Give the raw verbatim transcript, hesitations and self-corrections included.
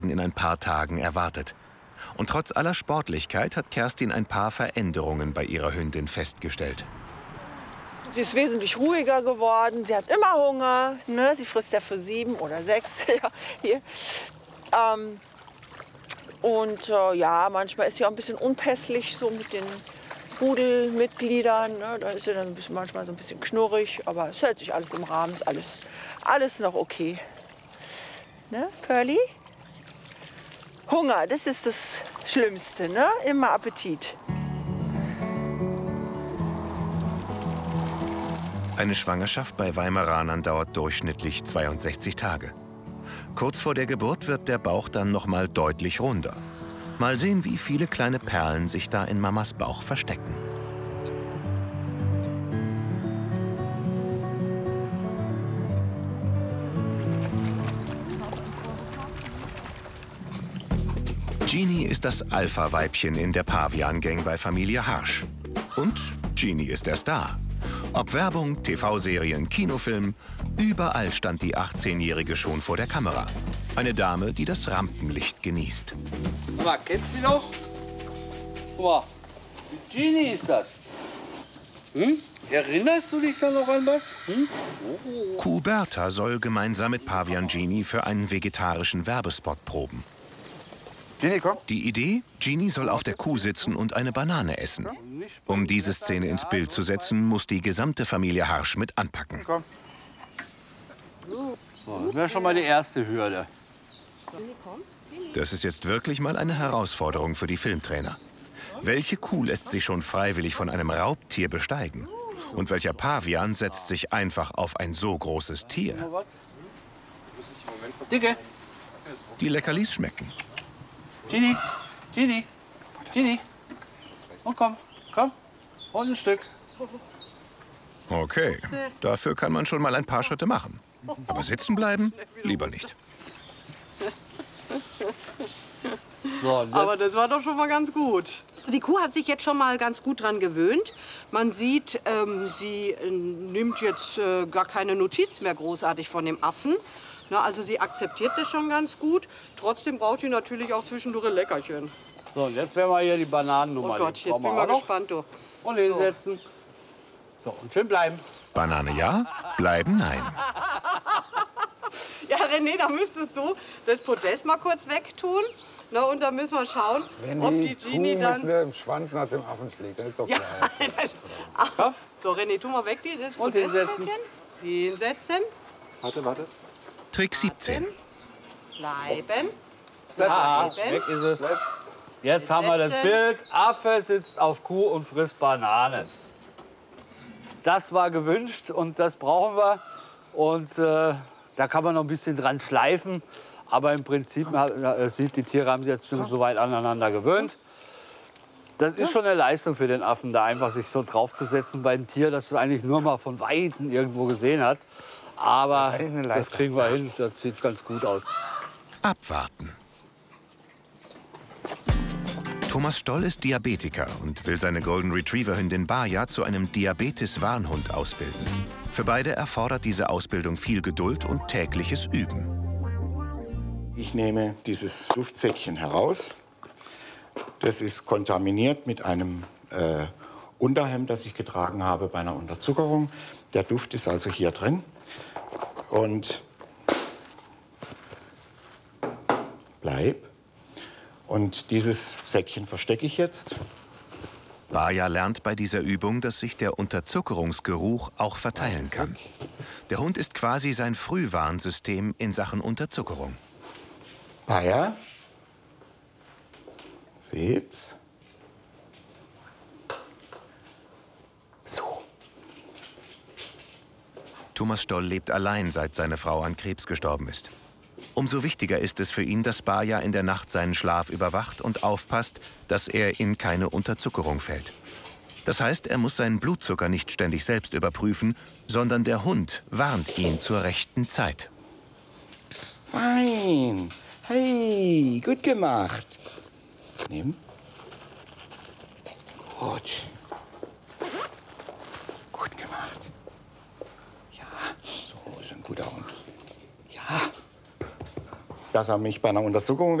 in ein paar Tagen erwartet. Und trotz aller Sportlichkeit hat Kerstin ein paar Veränderungen bei ihrer Hündin festgestellt. Sie ist wesentlich ruhiger geworden. Sie hat immer Hunger. Ne? Sie frisst ja für sieben oder sechs. Ja, hier. Ähm, und äh, ja, manchmal ist sie auch ein bisschen unpässlich so mit den Rudelmitgliedern. Ne? Da ist sie dann ein bisschen, manchmal so ein bisschen knurrig. Aber es hält sich alles im Rahmen. Ist alles, alles noch okay. Ne, Pearly? Hunger, das ist das Schlimmste. Ne? Immer Appetit. Eine Schwangerschaft bei Weimaranern dauert durchschnittlich zweiundsechzig Tage. Kurz vor der Geburt wird der Bauch dann noch mal deutlich runder. Mal sehen, wie viele kleine Perlen sich da in Mamas Bauch verstecken. Genie ist das Alpha-Weibchen in der Pavian-Gang bei Familie Harsch. Und Genie ist der Star. Ob Werbung, T V-Serien, Kinofilm, überall stand die achtzehnjährige schon vor der Kamera. Eine Dame, die das Rampenlicht genießt. Mama, kennst du die noch? Guck mal, die Genie ist das. Hm? Erinnerst du dich da noch an was? Hm? Oh. Kuh Bertha soll gemeinsam mit Pavian Genie für einen vegetarischen Werbespot proben. Genie, komm. Die Idee? Genie soll auf der Kuh sitzen und eine Banane essen. Um diese Szene ins Bild zu setzen, muss die gesamte Familie Harsch mit anpacken. Komm. So, das wäre schon mal die erste Hürde. Das ist jetzt wirklich mal eine Herausforderung für die Filmtrainer. Welche Kuh lässt sich schon freiwillig von einem Raubtier besteigen? Und welcher Pavian setzt sich einfach auf ein so großes Tier? Dicke. Die Leckerlis schmecken. Genie, Genie, Genie. Und komm, komm. Und ein Stück. Okay, dafür kann man schon mal ein paar Schritte machen. Aber sitzen bleiben, lieber nicht. So, aber das war doch schon mal ganz gut. Die Kuh hat sich jetzt schon mal ganz gut dran gewöhnt. Man sieht, ähm, sie äh, nimmt jetzt äh, gar keine Notiz mehr großartig von dem Affen. Na, also sie akzeptiert das schon ganz gut. Trotzdem braucht sie natürlich auch zwischendurch ein Leckerchen. So, und jetzt werden wir hier die Bananennummer. Oh Gott, jetzt bin ich mal gespannt, du. Und hinsetzen. So, und schön bleiben. Banane ja, bleiben nein. Ja, René, da müsstest du das Podest mal kurz wegtun. Na, und dann müssen wir schauen, wenn ob die die Genie Kuh dann... mit dem Schwanz nach dem Affen schlägt, dann ist doch ja, klar. so, René, tu mal weg die, das und Podest ein hinsetzen. bisschen. Hinsetzen. Warte, warte. Trick siebzehn. Bleiben. Ah, Bleiben. weg ist es. Jetzt haben wir das Bild. Affe sitzt auf Kuh und frisst Bananen. Das war gewünscht und das brauchen wir. Und äh, da kann man noch ein bisschen dran schleifen. Aber im Prinzip, man sieht, die Tiere haben sich jetzt schon so weit aneinander gewöhnt. Das ist schon eine Leistung für den Affen, da einfach sich so draufzusetzen bei einem Tier, das es eigentlich nur mal von Weitem irgendwo gesehen hat. Aber das kriegen wir hin, das sieht ganz gut aus. Abwarten. Thomas Stoll ist Diabetiker und will seine Golden Retriever-Hündin Baja zu einem Diabetes-Warnhund ausbilden. Für beide erfordert diese Ausbildung viel Geduld und tägliches Üben. Ich nehme dieses Duftsäckchen heraus. Das ist kontaminiert mit einem äh, Unterhemd, das ich getragen habe bei einer Unterzuckerung. Der Duft ist also hier drin. Und bleib. Und dieses Säckchen verstecke ich jetzt. Baja lernt bei dieser Übung, dass sich der Unterzuckerungsgeruch auch verteilen kann. Der Hund ist quasi sein Frühwarnsystem in Sachen Unterzuckerung. Baja, seht's? So. Thomas Stoll lebt allein, seit seine Frau an Krebs gestorben ist. Umso wichtiger ist es für ihn, dass Baja in der Nacht seinen Schlaf überwacht und aufpasst, dass er in keine Unterzuckerung fällt. Das heißt, er muss seinen Blutzucker nicht ständig selbst überprüfen, sondern der Hund warnt ihn zur rechten Zeit. Fein. Hey, gut gemacht. Nimm. Gut. Gut gemacht. Ja, so ist ein guter Hund. Ja. dass er mich bei einer Unterzuckerung